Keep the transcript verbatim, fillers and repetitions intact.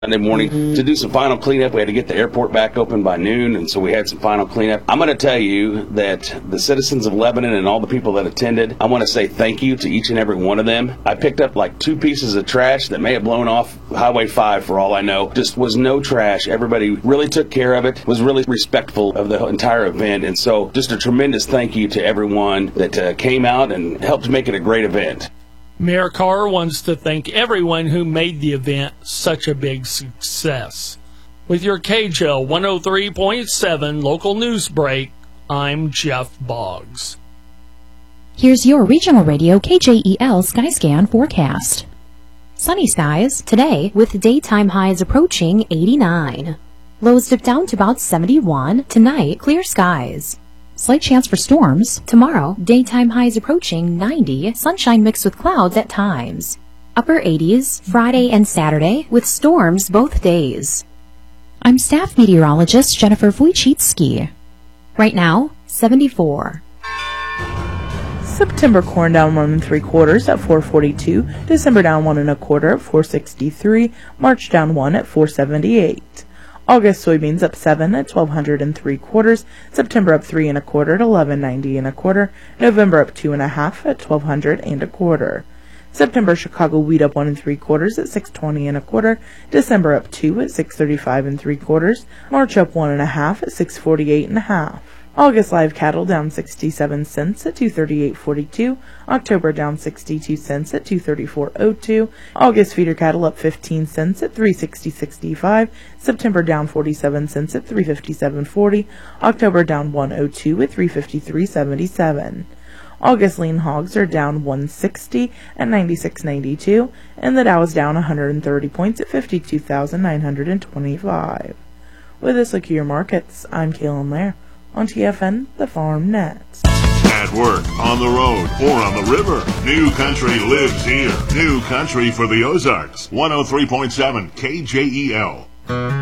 Sunday morning to do some final cleanup. We had to get the airport back open by noon, and so we had some final cleanup. I'm going to tell you that the citizens of Lebanon and all the people that attended, I want to say thank you to each and every one of them. I picked up like two pieces of trash that may have blown off Highway five for all I know. Just was no trash. Everybody really took care of it, was really respectful of the entire event, and so just a tremendous thank you to everyone that uh, came out and helped make it a great event. Mayor Carr wants to thank everyone who made the event such a big success. With your K J L one oh three point seven local news break, I'm Jeff Boggs. Here's your regional radio K J E L Skyscan forecast. Sunny skies today with daytime highs approaching eighty-nine. Lows dip down to about seventy-one. Tonight, clear skies. Slight chance for storms. Tomorrow, daytime highs approaching ninety, sunshine mixed with clouds at times. Upper eighties, Friday and Saturday, with storms both days. I'm staff meteorologist Jennifer Wojcicki. Right now, seventy-four. September corn down one and three quarters at four forty-two. December down one and a quarter at four sixty-three. March down one at four seventy-eight. August soybeans up seven at twelve hundred and three quarters. September up three and a quarter at eleven ninety and a quarter. November up two and a half at twelve hundred and a quarter. September Chicago wheat up one and three quarters at six twenty and a quarter. December up two at six thirty-five and three quarters. March up one and a half at six forty-eight and a half. August live cattle down sixty-seven cents at two thirty-eight forty-two. October down sixty-two cents at two thirty-four oh two. August feeder cattle up fifteen cents at three sixty sixty-five. September down forty-seven cents at three fifty-seven forty. October down one oh two at three fifty-three seventy-seven. August lean hogs are down one sixty at ninety-six ninety-two, and the Dow is down one hundred thirty points at fifty-two thousand nine hundred twenty-five. With this look at your markets, I'm Kaylin Lair. On T F N, the Farm Net. At work, on the road, or on the river, New Country lives here. New Country for the Ozarks. one oh three point seven K J E L.